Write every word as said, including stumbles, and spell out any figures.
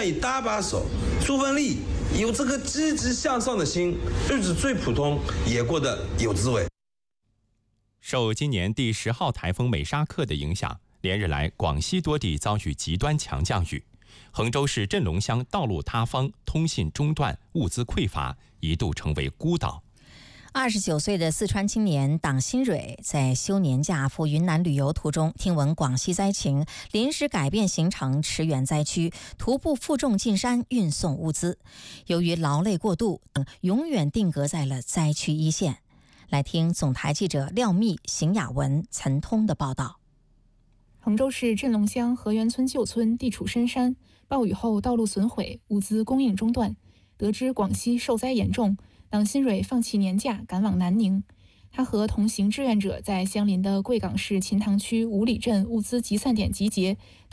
样一搭把手，出份力，有这个积极向上的心，日子最普通也过得有滋味。 受今年第十号台风美沙克的影响，连日来广西多地遭遇极端强降雨，衡州市镇龙乡道路塌方，通信中断，物资匮乏，一度成为孤岛。 二十九岁的四川青年党新蕊在休年假赴云南旅游途中，听闻广西灾情，临时改变行程驰援灾区，徒步负重进山运送物资。由于劳累过度，永远定格在了灾区一线。来听总台记者廖密、邢雅文、陈通的报道。 衡州市镇龙乡河源村旧村地处深山，暴雨后道路损毁，物资供应中断。得知广西受灾严重，党新蕊放弃年假赶往南宁。他和同行志愿者在相邻的贵港市秦塘区五里镇物资集散点集结，